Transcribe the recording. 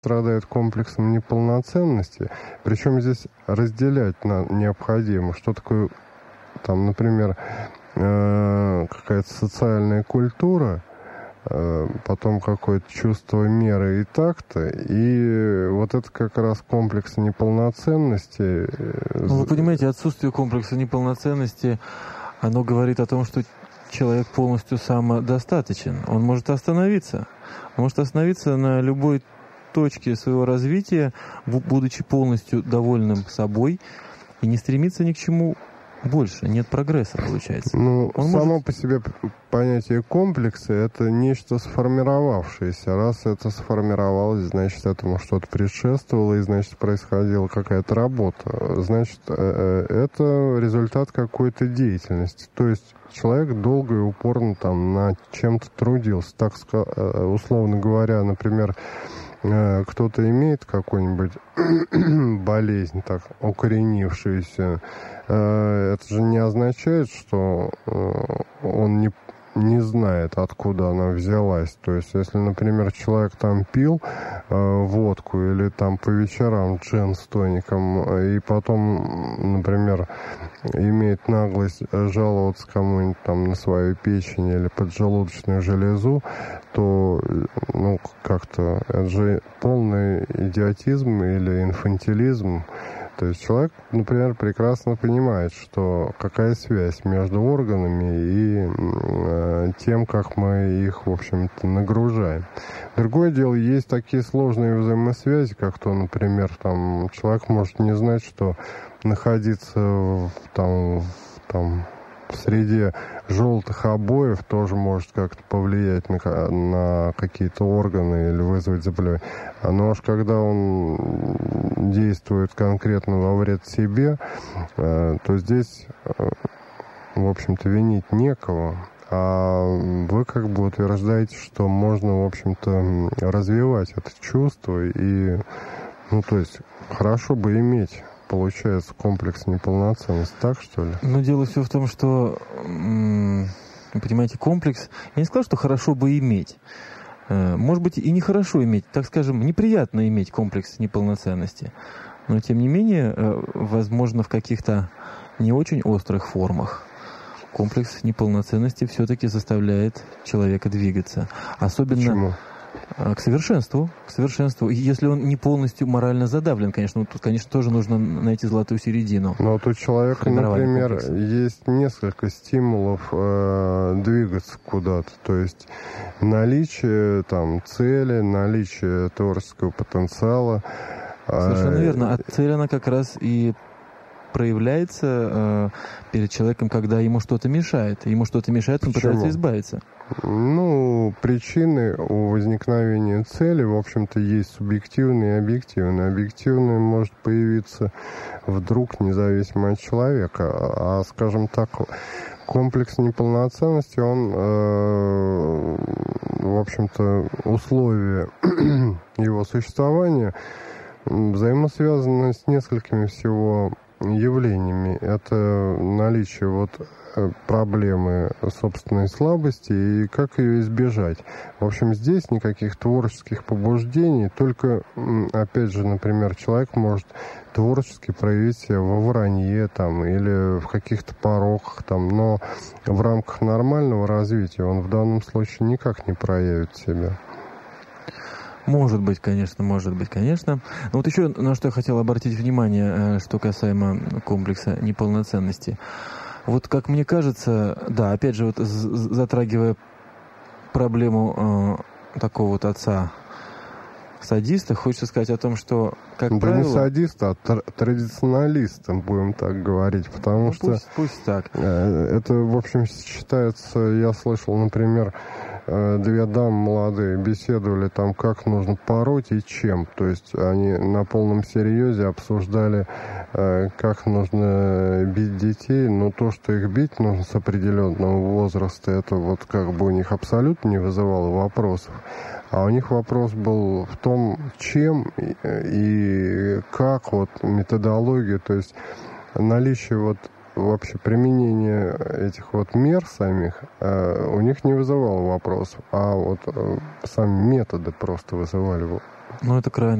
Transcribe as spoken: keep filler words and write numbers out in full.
страдает комплексом неполноценности. Причем здесь разделять на необходимо, что такое, там, например, э, какая-то социальная культура, э, потом какое-то чувство меры и такта, и вот это как раз комплекс неполноценности. Ну, вы понимаете, отсутствие комплекса неполноценности, оно говорит о том, что человек полностью самодостаточен. Он может остановиться. Он может остановиться на любой точке своего развития, будучи полностью довольным собой, и не стремиться ни к чему больше. Нет прогресса, получается. Ну, Он само может... по себе понятие комплекса — это нечто сформировавшееся. Раз это сформировалось, значит, этому что-то предшествовало, и, значит, происходила какая-то работа. Значит, это результат какой-то деятельности. То есть человек долго и упорно там над чем-то трудился. Так, условно говоря, например, кто-то имеет какую-нибудь болезнь, так, укоренившуюся, это же не означает, что он не, не знает, откуда она взялась. То есть, если, например, человек там пил водку или там по вечерам джин с тоником, и потом, например, имеет наглость жаловаться кому-нибудь там на свою печень или поджелудочную железу, то, ну, как-то, это же полный идиотизм или инфантилизм. То есть человек, например, прекрасно понимает, что какая связь между органами и э, тем, как мы их, в общем-то, нагружаем. Другое дело, есть такие сложные взаимосвязи, как то, например, там, человек может не знать, что находиться в, там, в, там, в среде желтых обоев тоже может как-то повлиять на, на какие-то органы или вызвать заболевание. Но аж когда он действует конкретно во вред себе, то здесь, в общем-то, винить некого. А вы как бы утверждаете, что можно, в общем-то, развивать это чувство и, ну, то есть, хорошо бы иметь, получается, комплекс неполноценности, так, что ли? Но дело все в том, что, понимаете, комплекс, я не сказал, что хорошо бы иметь. Может быть, и нехорошо иметь, так скажем, неприятно иметь комплекс неполноценности. Но, тем не менее, возможно, в каких-то не очень острых формах комплекс неполноценности все-таки заставляет человека двигаться. Особенно... Почему? К совершенству, к совершенству. И если он не полностью морально задавлен, конечно, тут, конечно, тоже нужно найти золотую середину. Но вот у человека, например, комплекса. Есть несколько стимулов э, двигаться куда-то. То есть наличие там цели, наличие творческого потенциала. Совершенно э, верно. А цель, она как раз и проявляется э, перед человеком, когда ему что-то мешает. Ему что-то мешает, он Почему? пытается избавиться. Ну, причины у возникновения цели, в общем-то, есть субъективные и объективные. Объективные может появиться вдруг, независимо от человека. А, скажем так, комплекс неполноценности, он, э, в общем-то, условия его существования взаимосвязаны с несколькими всего явлениями. Это наличие вот проблемы собственной слабости и как ее избежать. В общем, здесь никаких творческих побуждений, только, опять же, например, человек может творчески проявить себя во вранье там, или в каких-то пороках, там, но в рамках нормального развития он в данном случае никак не проявит себя. Может быть, конечно, может быть, конечно. Но вот еще на что я хотел обратить внимание, что касаемо комплекса неполноценности. Вот, как мне кажется, да, опять же, вот затрагивая проблему э, такого вот отца садиста, хочется сказать о том, что, как да правило... не садиста, а тр- традиционалиста, будем так говорить, потому ну, что... Пусть, пусть так. Э, это, в общем, считается, я слышал, например, э, две дамы молодые беседовали там, как нужно пороть и чем. То есть они на полном серьезе обсуждали, э, как нужно бить детей, но то, что их бить нужно с определенного возраста, это вот как бы у них абсолютно не вызывало вопросов. А у них вопрос был в том, чем и, и как, вот методология, то есть наличие вот вообще применение этих вот мер самих э, у них не вызывало вопросов, а вот э, сами методы просто вызывали Ну, это крайне